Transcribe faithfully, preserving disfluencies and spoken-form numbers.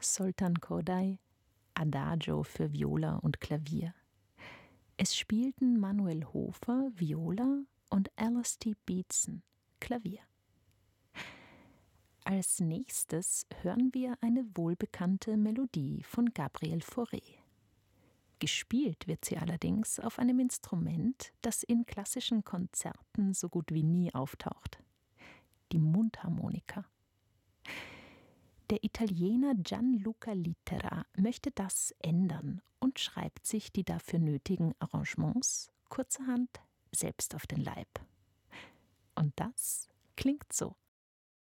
Zoltán Kodály, Adagio für Viola und Klavier. Es spielten Manuel Hofer, Viola, und Alice T. Beatson, Klavier. Als nächstes hören wir eine wohlbekannte Melodie von Gabriel Fauré. Gespielt wird sie allerdings auf einem Instrument, das in klassischen Konzerten so gut wie nie auftaucht: die Mundharmonika. Der Italiener Gianluca Littera möchte das ändern und schreibt sich die dafür nötigen Arrangements kurzerhand selbst auf den Leib. Und das klingt so.